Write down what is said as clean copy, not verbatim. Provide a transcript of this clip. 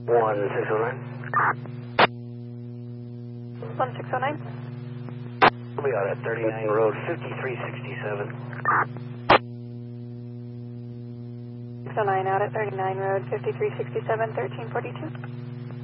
1609. We'll be out at 39 Road, 5367. 609 out at 39 Road, 5367, 1342.